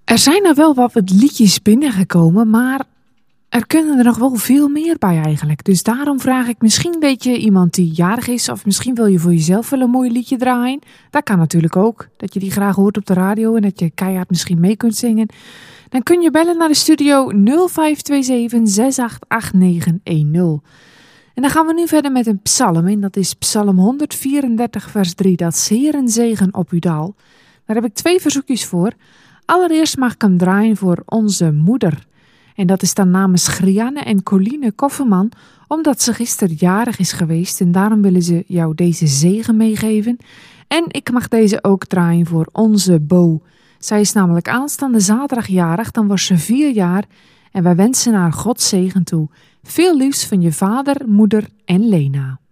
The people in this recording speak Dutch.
Er zijn er wel wat liedjes binnengekomen, maar er kunnen er nog wel veel meer bij eigenlijk. Dus daarom vraag ik, misschien weet je iemand die jarig is, of misschien wil je voor jezelf wel een mooi liedje draaien. Dat kan natuurlijk ook, dat je die graag hoort op de radio en dat je keihard misschien mee kunt zingen. Dan kun je bellen naar de studio 0527 688910. En dan gaan we nu verder met een psalm en dat is Psalm 134 vers 3. Dat is Heer een zegen op uw daal. Daar heb ik 2 verzoekjes voor. Allereerst mag ik hem draaien voor onze moeder. En dat is dan namens Grianne en Coline Kofferman, omdat ze gisteren jarig is geweest en daarom willen ze jou deze zegen meegeven. En ik mag deze ook draaien voor onze Bo. Zij is namelijk aanstaande zaterdag jarig, dan wordt ze 4 jaar en wij wensen haar Gods zegen toe. Veel liefs van je vader, moeder en Lena.